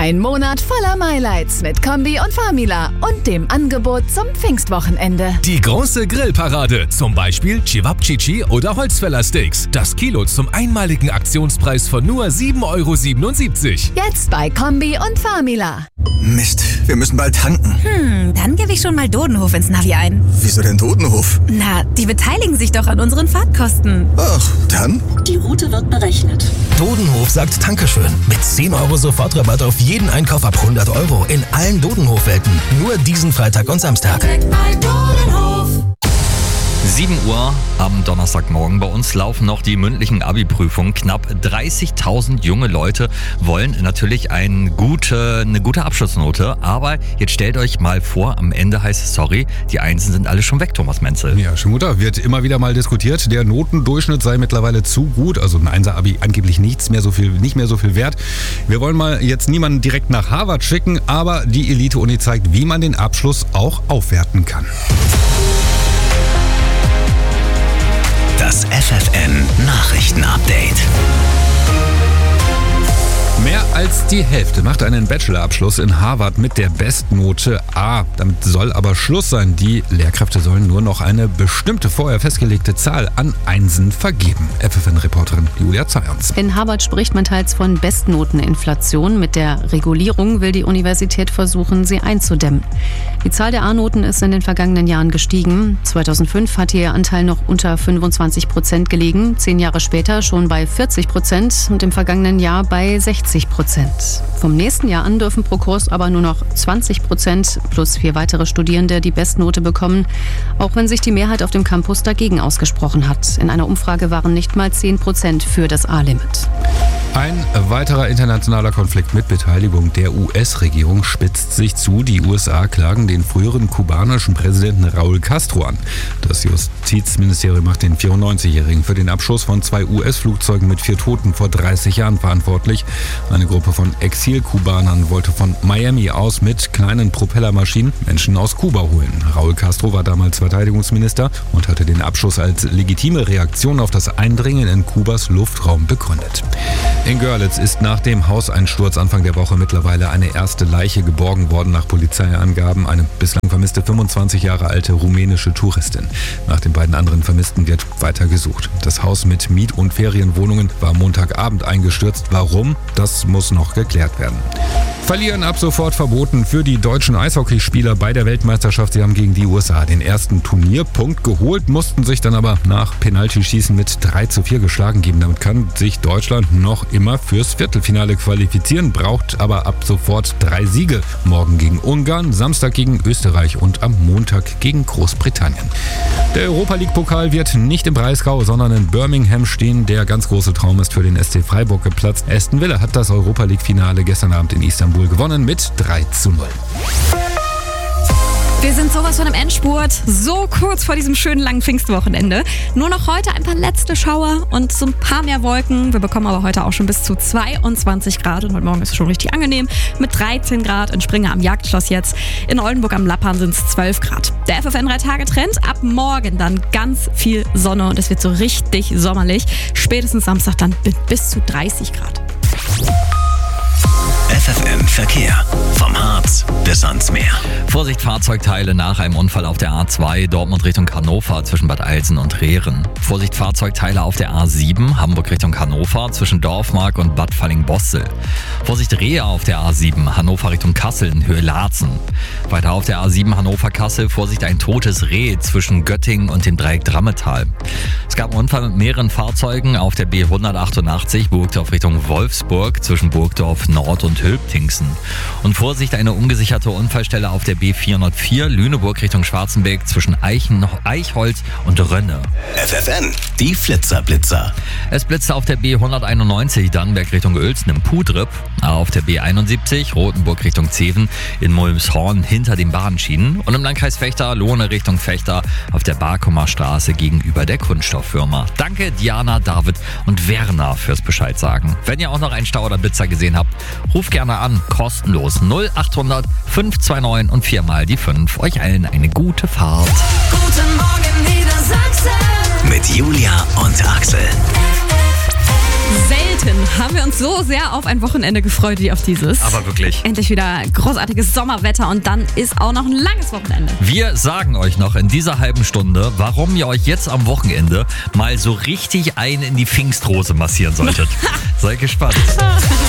Ein Monat voller Highlights mit Kombi und Famila und dem Angebot zum Pfingstwochenende. Die große Grillparade, zum Beispiel Cevapcici oder Holzfällersteaks. Das Kilo zum einmaligen Aktionspreis von nur 7,77 €. Jetzt bei Kombi und Famila. Mist, wir müssen bald tanken. Dann gebe ich schon mal Dodenhof ins Navi ein. Wieso denn Dodenhof? Na, die beteiligen sich doch an unseren Fahrtkosten. Ach, dann? Die Route wird berechnet. Dodenhof sagt Dankeschön. Mit 10 € Sofortrabatt auf jeden Einkauf ab 100 € in allen Dodenhof-Welten. Nur diesen Freitag und Samstag. 7 Uhr am Donnerstagmorgen. Bei uns laufen noch die mündlichen Abi-Prüfungen. Knapp 30.000 junge Leute wollen natürlich eine gute Abschlussnote. Aber jetzt stellt euch mal vor, am Ende heißt es, sorry, die Einsen sind alle schon weg, Thomas Menzel. Ja, Schmutter, wird immer wieder mal diskutiert. Der Notendurchschnitt sei mittlerweile zu gut. Also ein 1er-Abi angeblich nicht mehr so viel wert. Wir wollen mal jetzt niemanden direkt nach Harvard schicken, aber die Elite-Uni zeigt, wie man den Abschluss auch aufwerten kann. Das FFN-Nachrichten-Update. Mehr als die Hälfte macht einen Bachelorabschluss in Harvard mit der Bestnote A. Damit soll aber Schluss sein. Die Lehrkräfte sollen nur noch eine bestimmte vorher festgelegte Zahl an Einsen vergeben. FFN-Reporterin Julia Zayons. In Harvard spricht man teils von Bestnoteninflation. Mit der Regulierung will die Universität versuchen, sie einzudämmen. Die Zahl der A-Noten ist in den vergangenen Jahren gestiegen. 2005 hatte ihr Anteil noch unter 25% gelegen, 10 Jahre später schon bei 40% und im vergangenen Jahr bei 60%. Vom nächsten Jahr an dürfen pro Kurs aber nur noch 20% plus 4 weitere Studierende die Bestnote bekommen, auch wenn sich die Mehrheit auf dem Campus dagegen ausgesprochen hat. In einer Umfrage waren nicht mal 10% für das A-Limit. Ein weiterer internationaler Konflikt mit Beteiligung der US-Regierung spitzt sich zu. Die USA klagen den früheren kubanischen Präsidenten Raúl Castro an. Das Justizministerium macht den 94-Jährigen für den Abschuss von 2 US-Flugzeugen mit 4 Toten vor 30 Jahren verantwortlich. Eine Gruppe von Exil-Kubanern wollte von Miami aus mit kleinen Propellermaschinen Menschen aus Kuba holen. Raúl Castro war damals Verteidigungsminister und hatte den Abschuss als legitime Reaktion auf das Eindringen in Kubas Luftraum begründet. In Görlitz ist nach dem Hauseinsturz Anfang der Woche mittlerweile eine erste Leiche geborgen worden. Nach Polizeiangaben eine bislang vermisste 25 Jahre alte rumänische Touristin. Nach den beiden anderen Vermissten wird weiter gesucht. Das Haus mit Miet- und Ferienwohnungen war Montagabend eingestürzt. Warum? Das muss noch geklärt werden. Verlieren ab sofort verboten für die deutschen Eishockeyspieler bei der Weltmeisterschaft. Sie haben gegen die USA den ersten Turnierpunkt geholt, mussten sich dann aber nach Penaltyschießen mit 3:4 geschlagen geben. Damit kann sich Deutschland noch immer fürs Viertelfinale qualifizieren, braucht aber ab sofort 3 Siege. Morgen gegen Ungarn, Samstag gegen Österreich und am Montag gegen Großbritannien. Der Europa-League-Pokal wird nicht im Breisgau, sondern in Birmingham stehen. Der ganz große Traum ist für den SC Freiburg geplatzt. Aston Villa hat das Europa-League-Finale gestern Abend in Istanbul gewonnen mit 3:0. Wir sind sowas von im Endspurt, so kurz vor diesem schönen langen Pfingstwochenende. Nur noch heute ein paar letzte Schauer und so ein paar mehr Wolken. Wir bekommen aber heute auch schon bis zu 22 Grad und heute Morgen ist es schon richtig angenehm. Mit 13 Grad in Springer am Jagdschloss jetzt. In Oldenburg am Lappan sind es 12 Grad. Der FFN 3-Tage-Trend, ab morgen dann ganz viel Sonne und es wird so richtig sommerlich. Spätestens Samstag dann bis zu 30 Grad. FFN Verkehr. Vom Harz bis ans Meer. Vorsicht, Fahrzeugteile nach einem Unfall auf der A2 Dortmund Richtung Hannover zwischen Bad Eilsen und Rehren. Vorsicht, Fahrzeugteile auf der A7 Hamburg Richtung Hannover zwischen Dorfmark und Bad Falling-Bossel. Vorsicht, Rehe auf der A7 Hannover Richtung Kassel in Höhe Laatzen. Weiter auf der A7 Hannover-Kassel Vorsicht, ein totes Reh zwischen Göttingen und dem Dreieck Drammetal. Es gab einen Unfall mit mehreren Fahrzeugen auf der B188 Burgdorf Richtung Wolfsburg zwischen Burgdorf Nord und Hülptingsen. Und Vorsicht, eine ungesicherte Unfallstelle auf der B404 Lüneburg Richtung Schwarzenberg zwischen Eichholz und Rönne. FFN, die Flitzerblitzer. Es blitzte auf der B191 Dannenberg Richtung Uelzen im Puhdrip, auf der B71 Rothenburg Richtung Zeven in Mulmshorn hinter den Bahnschienen und im Landkreis Vechta Lohne Richtung Vechta auf der Barkumer Straße gegenüber der Kunststofffirma. Danke Diana, David und Werner fürs Bescheid sagen. Wenn ihr auch noch einen Stau oder Blitzer gesehen habt, ruft gerne an, kostenlos 0800 529 und 4 mal die 5. Euch allen eine gute Fahrt. Guten Morgen Niedersachsen. Mit Julia und Axel. Selten haben wir uns so sehr auf ein Wochenende gefreut wie auf dieses. Aber wirklich. Endlich wieder großartiges Sommerwetter und dann ist auch noch ein langes Wochenende. Wir sagen euch noch in dieser halben Stunde, warum ihr euch jetzt am Wochenende mal so richtig in die Pfingstrose massieren solltet. Seid gespannt.